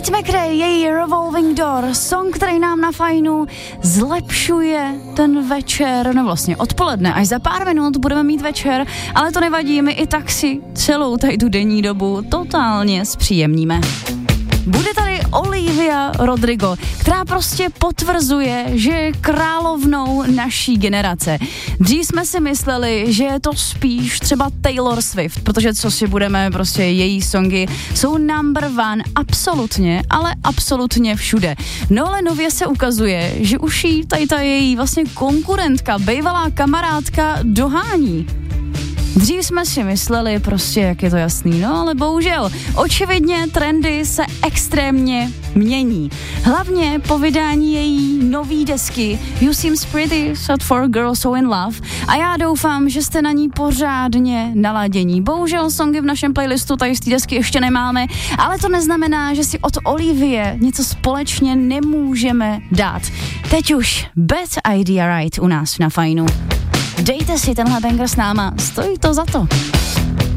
Tate McRae, její Revolving Door, song, který nám na Fajnu zlepšuje ten večer, no vlastně odpoledne, až za pár minut budeme mít večer, ale to nevadí, my i tak si celou tady tu denní dobu totálně zpříjemníme. Bude tady Olivia Rodrigo, která prostě potvrzuje, že je královnou naší generace. Dřív jsme si mysleli, že je to spíš třeba Taylor Swift, protože co si budeme, prostě její songy jsou number one absolutně, ale absolutně všude. No ale nově se ukazuje, že už jí tady ta její vlastně konkurentka, bývalá kamarádka dohání. Dřív jsme si mysleli prostě, jak je to jasný, no ale bohužel, očividně trendy se extrémně mění. Hlavně po vydání její nový desky You Seems Pretty, Sad for Girls So In Love a já doufám, že jste na ní pořádně naladění. Bohužel songy v našem playlistu tady z té desky ještě nemáme, ale to neznamená, že si od Olivie něco společně nemůžeme dát. Teď už Bad Idea Right u nás na Fajnu. Dejte si tenhle banger s náma, stojí to za to.